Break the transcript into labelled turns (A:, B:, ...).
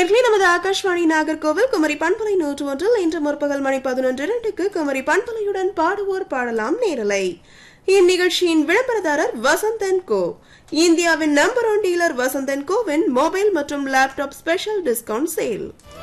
A: நேர்களை நமது ஆகாஷ்வாணி நாகர்கோவில் குமரி பண்பலை 101 இன்று முற்பகல் மணி 11:02 குமரி பண்பலையுடன் பாடுவோர் பாடலாம் நேரலை. இந்நிகழ்ச்சியின் விளம்பரதாரர் வசந்தன் கோ. இந்தியாவின் number 1 dealer Vasanthan CoWIN mobile மற்றும் லேப்டாப் ஸ்பெஷல் டிஸ்கவுண்ட் சேல்.